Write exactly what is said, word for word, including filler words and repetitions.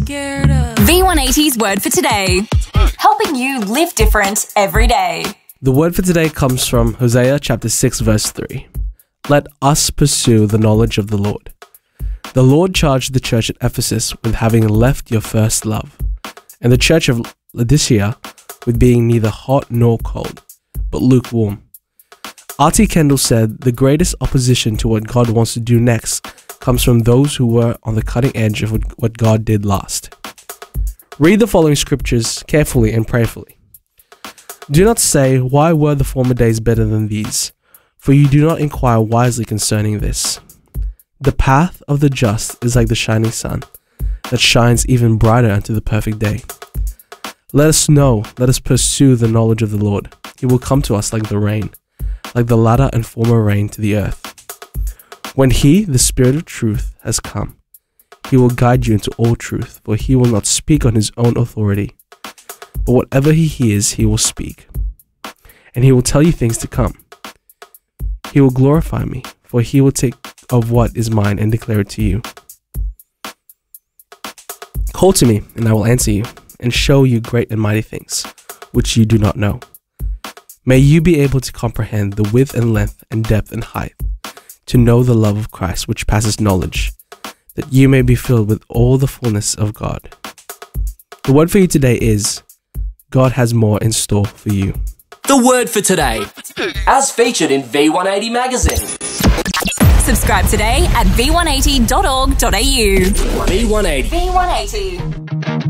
scared of. V one eighty's word for today. Helping you live different every day. The word for today comes from Hosea chapter six verse three. Let us pursue the knowledge of the Lord. The Lord charged the church at Ephesus with having left your first love, and the church of Laodicea with being neither hot nor cold, but lukewarm. R T Kendall said the greatest opposition to what God wants to do next comes from those who were on the cutting edge of what God did last. Read the following scriptures carefully and prayerfully. Do not say, why were the former days better than these? For you do not inquire wisely concerning this. The path of the just is like the shining sun, that shines even brighter unto the perfect day. Let us know, let us pursue the knowledge of the Lord. He will come to us like the rain, like the latter and former rain to the earth. When he, the Spirit of truth, has come, he will guide you into all truth, for he will not speak on his own authority, but whatever he hears, he will speak, and he will tell you things to come. He will glorify me, for he will take of what is mine and declare it to you. Call to me, and I will answer you, and show you great and mighty things, which you do not know. May you be able to comprehend the width and length and depth and height, to know the love of Christ which passes knowledge, that you may be filled with all the fullness of God. The word for you today is, God has more in store for you. The word for today, as featured in V one eighty magazine. Subscribe today at v one eighty dot org dot a u. V one eighty. V one eighty.